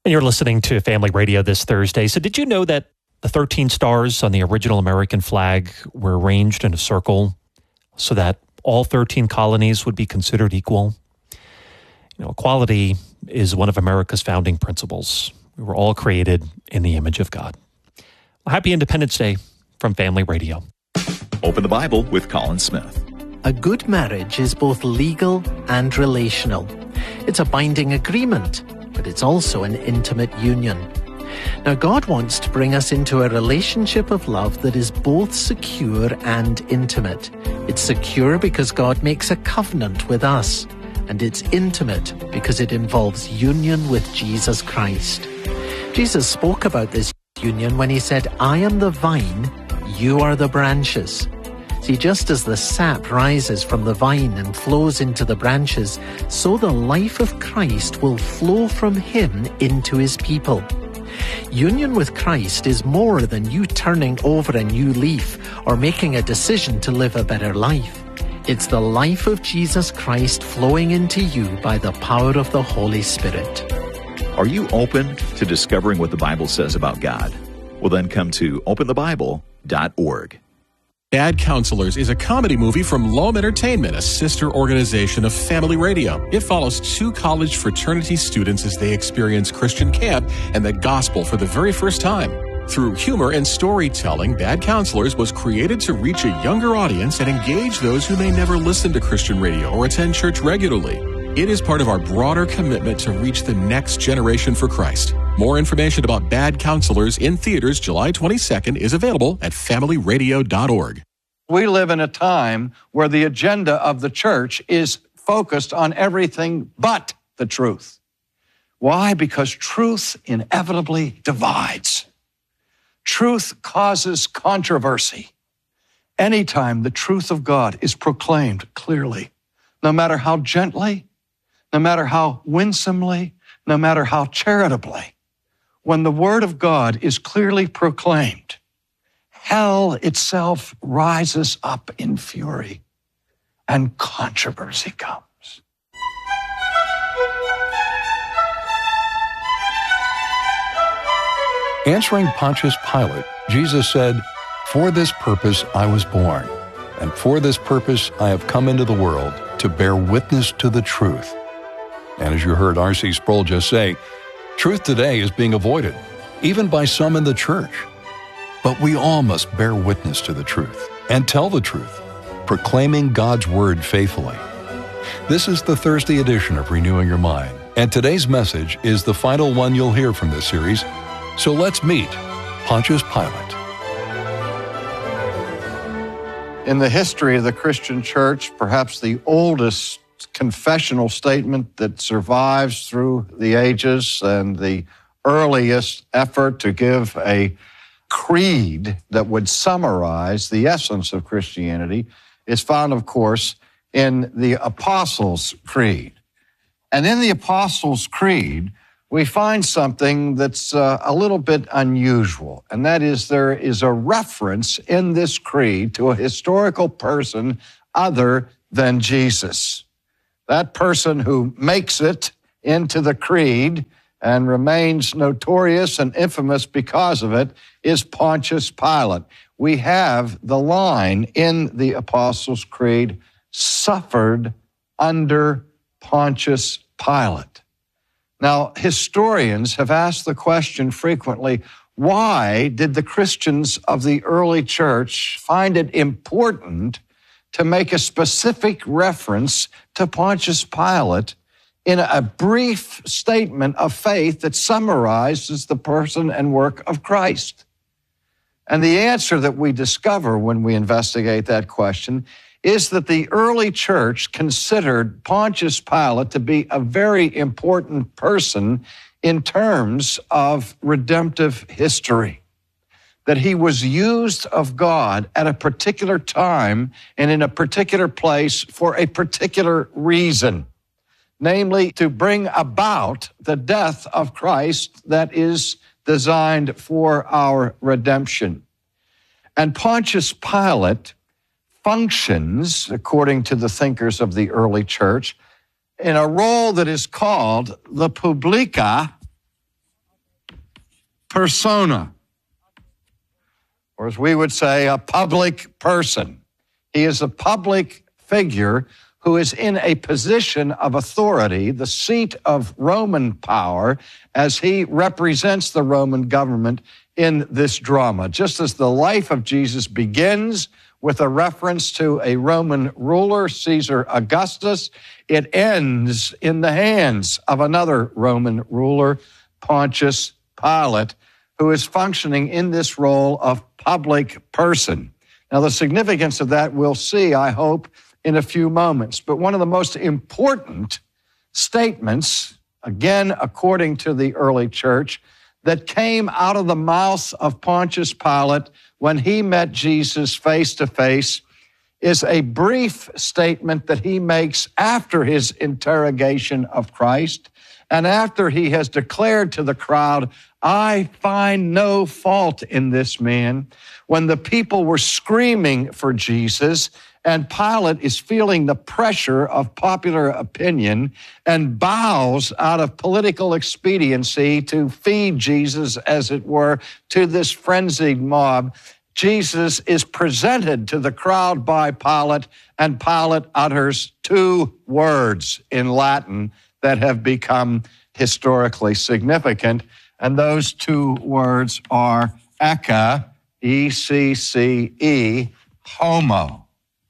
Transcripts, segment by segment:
And you're listening to Family Radio this Thursday. So did you know that the 13 stars on the original American flag were arranged in a circle so that all 13 colonies would be considered equal? You know, equality is one of America's founding principles. We were all created in the image of God. Well, happy Independence Day from Family Radio. Open the Bible with Colin Smith. A good marriage is both legal and relational. It's a binding agreement, but it's also an intimate union. Now, God wants to bring us into a relationship of love that is both secure and intimate. It's secure because God makes a covenant with us, and it's intimate because it involves union with Jesus Christ. Jesus spoke about this union when he said, "I am the vine, you are the branches." See, just as the sap rises from the vine and flows into the branches, so the life of Christ will flow from him into his people. Union with Christ is more than you turning over a new leaf or making a decision to live a better life. It's the life of Jesus Christ flowing into you by the power of the Holy Spirit. Are you open to discovering what the Bible says about God? Well, then come to openthebible.org. Bad Counselors is a comedy movie from Loam Entertainment, a sister organization of Family Radio. It follows two college fraternity students as they experience Christian camp and the gospel for the very first time. Through humor and storytelling, Bad Counselors was created to reach a younger audience and engage those who may never listen to Christian radio or attend church regularly. It is part of our broader commitment to reach the next generation for Christ. More information about Bad Counselors in theaters July 22nd is available at familyradio.org. We live in a time where the agenda of the church is focused on everything but the truth. Why? Because truth inevitably divides. Truth causes controversy. Anytime the truth of God is proclaimed clearly, no matter how gently, no matter how winsomely, no matter how charitably, when the Word of God is clearly proclaimed, hell itself rises up in fury and controversy comes. Answering Pontius Pilate, Jesus said, "For this purpose I was born, and for this purpose I have come into the world, to bear witness to the truth." And as you heard R.C. Sproul just say, truth today is being avoided, even by some in the church. But we all must bear witness to the truth and tell the truth, proclaiming God's Word faithfully. This is the Thursday edition of Renewing Your Mind, and today's message is the final one you'll hear from this series. So let's meet Pontius Pilate. In the history of the Christian church, perhaps the oldest confessional statement that survives through the ages and the earliest effort to give a creed that would summarize the essence of Christianity is found, of course, in the Apostles' Creed. And in the Apostles' Creed, we find something that's a little bit unusual, and that is there is a reference in this creed to a historical person other than Jesus. That person who makes it into the creed and remains notorious and infamous because of it is Pontius Pilate. We have the line in the Apostles' Creed, "suffered under Pontius Pilate." Now, historians have asked the question frequently, why did the Christians of the early church find it important to make a specific reference to Pontius Pilate in a brief statement of faith that summarizes the person and work of Christ? And the answer that we discover when we investigate that question is that the early church considered Pontius Pilate to be a very important person in terms of redemptive history. That he was used of God at a particular time and in a particular place for a particular reason, namely to bring about the death of Christ that is designed for our redemption. And Pontius Pilate functions, according to the thinkers of the early church, in a role that is called the publica persona, or as we would say, a public person. He is a public figure who is in a position of authority, the seat of Roman power, as he represents the Roman government in this drama. Just as the life of Jesus begins with a reference to a Roman ruler, Caesar Augustus, it ends in the hands of another Roman ruler, Pontius Pilate, who is functioning in this role of public person. Now, the significance of that we'll see, I hope, in a few moments. But one of the most important statements, again, according to the early church, that came out of the mouth of Pontius Pilate when he met Jesus face to face is a brief statement that he makes after his interrogation of Christ and after he has declared to the crowd, "I find no fault in this man." When the people were screaming for Jesus, and Pilate is feeling the pressure of popular opinion and bows out of political expediency to feed Jesus, as it were, to this frenzied mob, Jesus is presented to the crowd by Pilate, and Pilate utters two words in Latin that have become historically significant, and those two words are ecce, E-C-C-E, homo.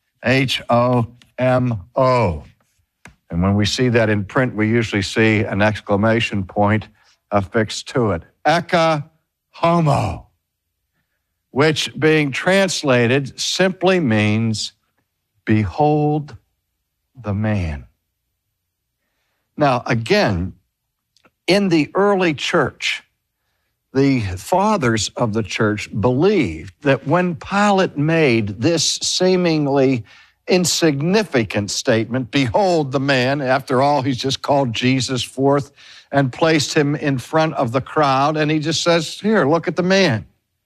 H-O-M-O. And when we see that in print, we usually see an exclamation point affixed to it. Ecce homo, which being translated simply means, behold the man. Now, again, in the early church, the fathers of the church believed that when Pilate made this seemingly insignificant statement, behold the man, after all, he's just called Jesus forth and placed him in front of the crowd, and he just says, here, look at the man.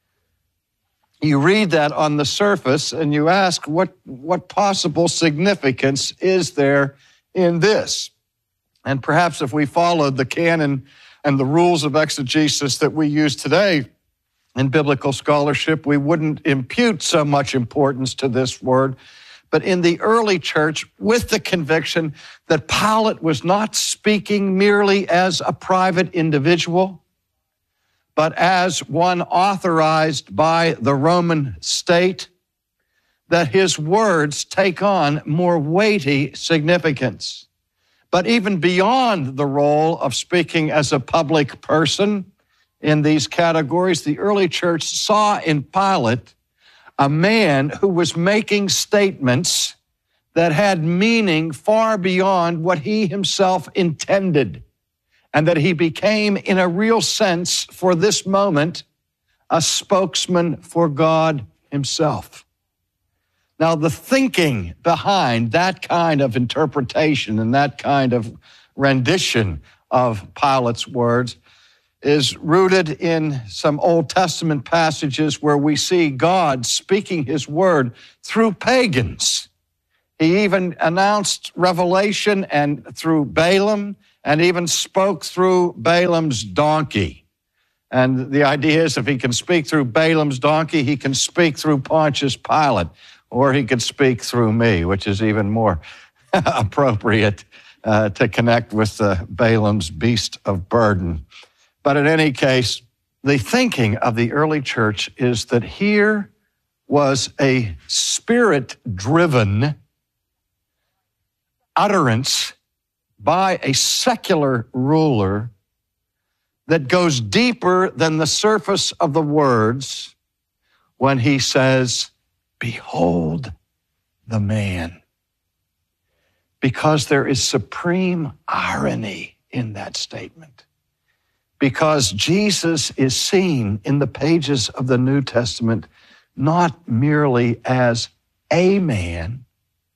You read that on the surface, and you ask, what possible significance is there in this? And perhaps if we followed the canon and the rules of exegesis that we use today in biblical scholarship, we wouldn't impute so much importance to this word. But in the early church, with the conviction that Pilate was not speaking merely as a private individual, but as one authorized by the Roman state, that his words take on more weighty significance. But even beyond the role of speaking as a public person in these categories, the early church saw in Pilate a man who was making statements that had meaning far beyond what he himself intended, and that he became, in a real sense, for this moment, a spokesman for God himself. Now, the thinking behind that kind of interpretation and that kind of rendition of Pilate's words is rooted in some Old Testament passages where we see God speaking his word through pagans. He even announced revelation and through Balaam, and even spoke through Balaam's donkey. And the idea is if he can speak through Balaam's donkey, he can speak through Pontius Pilate, or he could speak through me, which is even more appropriate to connect with Balaam's beast of burden. But in any case, the thinking of the early church is that here was a spirit-driven utterance by a secular ruler that goes deeper than the surface of the words when he says, behold the man. Because there is supreme irony in that statement. Because Jesus is seen in the pages of the New Testament not merely as a man,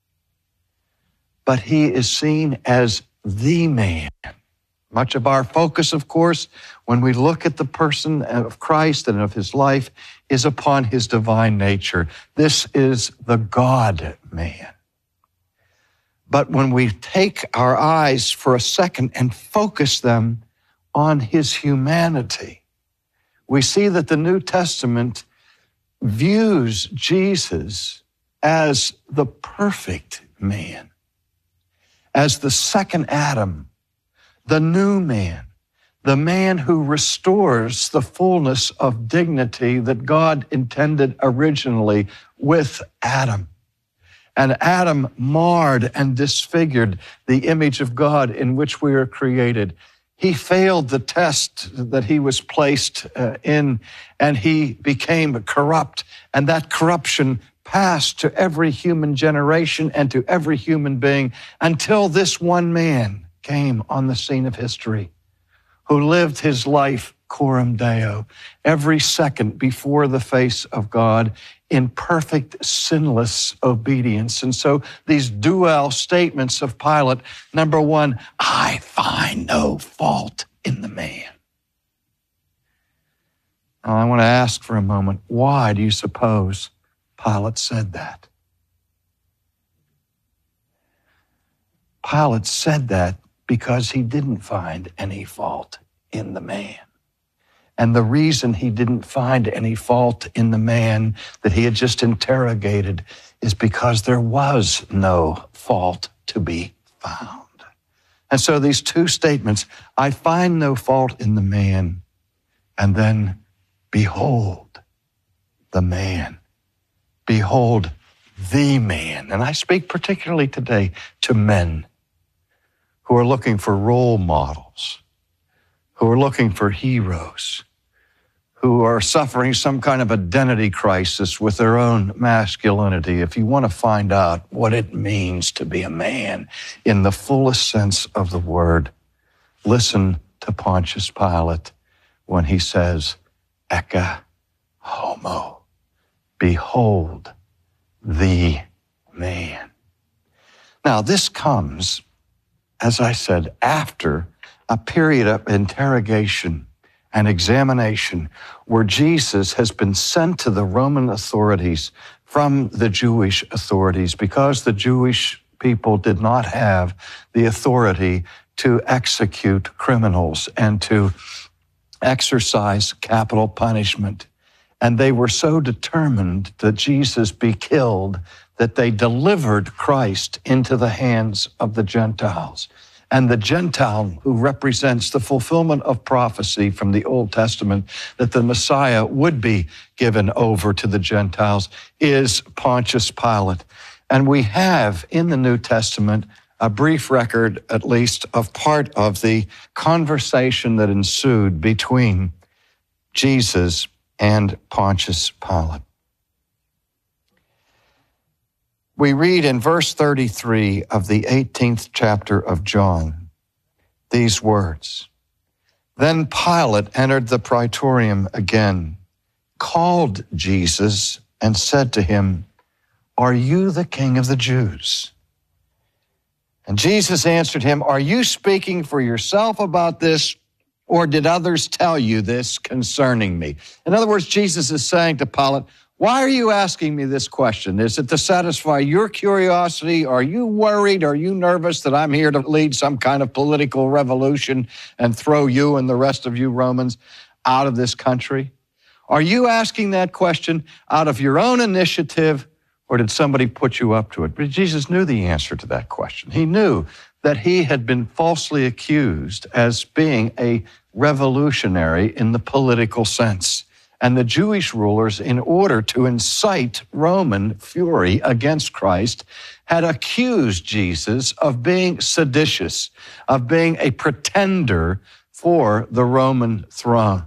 but he is seen as the man. Much of our focus, of course, when we look at the person of Christ and of his life, is upon his divine nature. This is the God-man. But when we take our eyes for a second and focus them on his humanity, we see that the New Testament views Jesus as the perfect man, as the second Adam, the new man, the man who restores the fullness of dignity that God intended originally with Adam. And Adam marred and disfigured the image of God in which we are created. He failed the test that he was placed in, and he became corrupt. And that corruption passed to every human generation and to every human being until this one man came on the scene of history, who lived his life coram Deo, every second before the face of God in perfect, sinless obedience. And so these dual statements of Pilate, number one, I find no fault in the man. Now, I want to ask for a moment, why do you suppose Pilate said that? Pilate said that because he didn't find any fault in the man. And the reason he didn't find any fault in the man that he had just interrogated is because there was no fault to be found. And so these two statements, I find no fault in the man, and then behold the man. Behold the man. And I speak particularly today to men who are looking for role models, who are looking for heroes, who are suffering some kind of identity crisis with their own masculinity. If you want to find out what it means to be a man in the fullest sense of the word, listen to Pontius Pilate when he says, Ecce homo, behold the man. Now, this comes, as I said, after a period of interrogation and examination where Jesus has been sent to the Roman authorities from the Jewish authorities because the Jewish people did not have the authority to execute criminals and to exercise capital punishment. And they were so determined that Jesus be killed that they delivered Christ into the hands of the Gentiles. And the Gentile who represents the fulfillment of prophecy from the Old Testament that the Messiah would be given over to the Gentiles is Pontius Pilate. And we have in the New Testament a brief record, at least, of part of the conversation that ensued between Jesus and Pontius Pilate. We read in verse 33 of the 18th chapter of John these words, Then Pilate entered the praetorium again, called Jesus, and said to him, Are you the king of the Jews? And Jesus answered him, Are you speaking for yourself about this, or did others tell you this concerning me? In other words, Jesus is saying to Pilate, why are you asking me this question? Is it to satisfy your curiosity? Are you worried? Are you nervous that I'm here to lead some kind of political revolution and throw you and the rest of you Romans out of this country? Are you asking that question out of your own initiative, or did somebody put you up to it? But Jesus knew the answer to that question. He knew that he had been falsely accused as being a revolutionary in the political sense. And the Jewish rulers, in order to incite Roman fury against Christ, had accused Jesus of being seditious, of being a pretender for the Roman throne.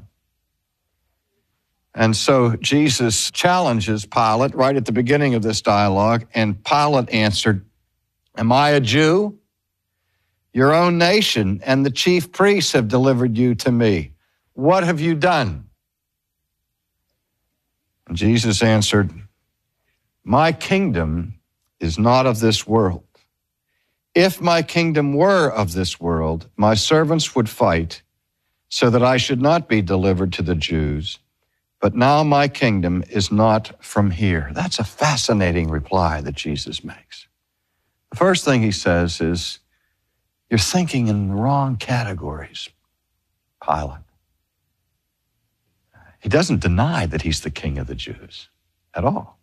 And so Jesus challenges Pilate right at the beginning of this dialogue, and Pilate answered, Am I a Jew? Your own nation and the chief priests have delivered you to me. What have you done? Jesus answered, My kingdom is not of this world. If my kingdom were of this world, my servants would fight so that I should not be delivered to the Jews. But now my kingdom is not from here. That's a fascinating reply that Jesus makes. The first thing he says is, you're thinking in the wrong categories, Pilate. He doesn't deny that he's the King of the Jews at all.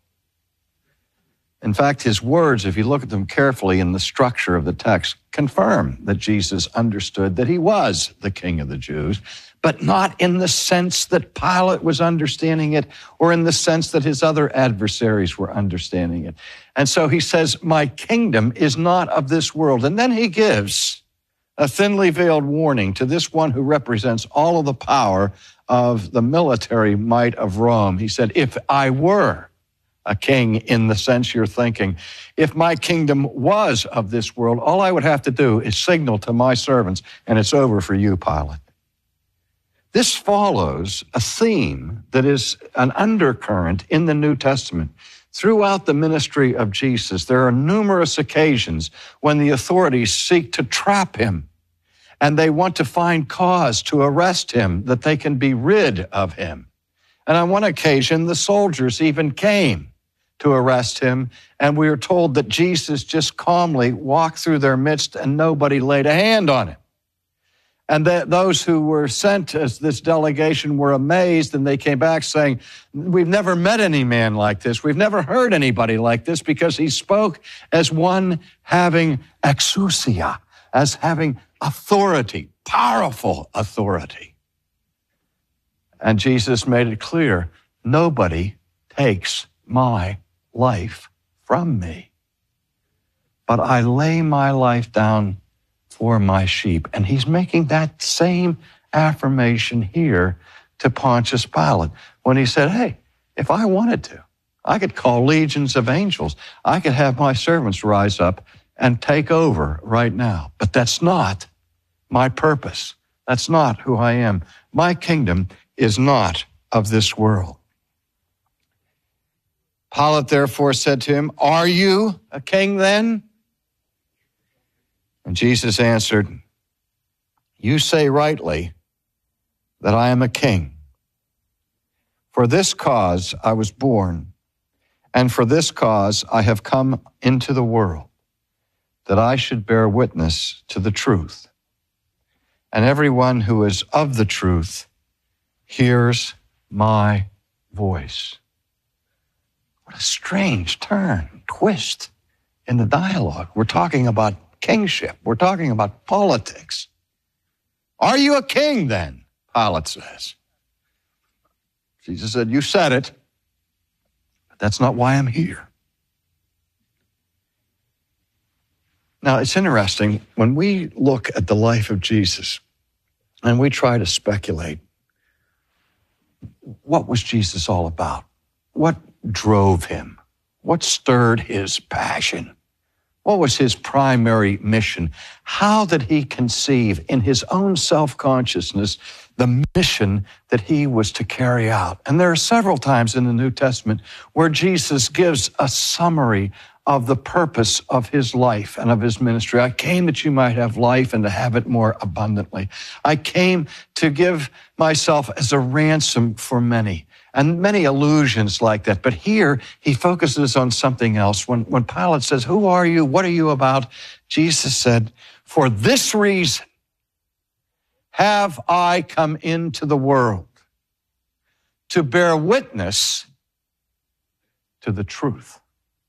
In fact, his words, if you look at them carefully in the structure of the text, confirm that Jesus understood that he was the King of the Jews, but not in the sense that Pilate was understanding it or in the sense that his other adversaries were understanding it. And so he says, my kingdom is not of this world. And then he gives a thinly veiled warning to this one who represents all of the power of the military might of Rome. He said, if I were a king in the sense you're thinking, if my kingdom was of this world, all I would have to do is signal to my servants, and it's over for you, Pilate. This follows a theme that is an undercurrent in the New Testament. Throughout the ministry of Jesus, there are numerous occasions when the authorities seek to trap him, and they want to find cause to arrest him, that they can be rid of him. And on one occasion, the soldiers even came to arrest him, and we are told that Jesus just calmly walked through their midst and nobody laid a hand on him. And those who were sent as this delegation were amazed, and they came back saying, we've never met any man like this. We've never heard anybody like this, because he spoke as one having exousia, as having authority, powerful authority. And Jesus made it clear, nobody takes my life from me, but I lay my life down for my sheep. And he's making that same affirmation here to Pontius Pilate when he said, hey, if I wanted to, I could call legions of angels. I could have my servants rise up and take over right now. But that's not my purpose. That's not who I am. My kingdom is not of this world. Pilate therefore said to him, are you a king then? And Jesus answered, you say rightly that I am a king. For this cause I was born, and for this cause I have come into the world, that I should bear witness to the truth. And everyone who is of the truth hears my voice. What a strange turn, twist in the dialogue. We're talking about kingship. We're talking about politics. Are you a king then? Pilate says. Jesus said, you said it, but that's not why I'm here. Now, it's interesting, when we look at the life of Jesus and we try to speculate, what was Jesus all about? What drove him? What stirred his passion? What was his primary mission? How did he conceive in his own self-consciousness the mission that he was to carry out? And there are several times in the New Testament where Jesus gives a summary of the purpose of his life and of his ministry. I came that you might have life and to have it more abundantly. I came to give myself as a ransom for many. And many allusions like that. But here, he focuses on something else. When Pilate says, who are you? What are you about? Jesus said, for this reason have I come into the world, to bear witness to the truth.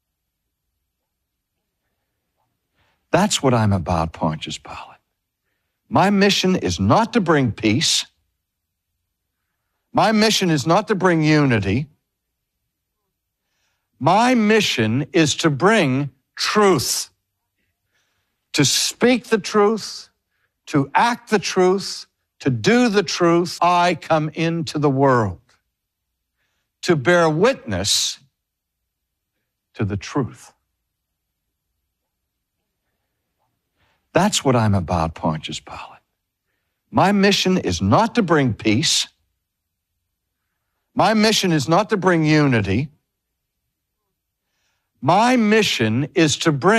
That's what I'm about, Pontius Pilate. My mission is not to bring peace. My mission is not to bring unity. My mission is to bring truth, to speak the truth, to act the truth, to do the truth. I come into the world to bear witness to the truth. That's what I'm about, Pontius Pilate. My mission is not to bring peace. My mission is not to bring unity. My mission is to bring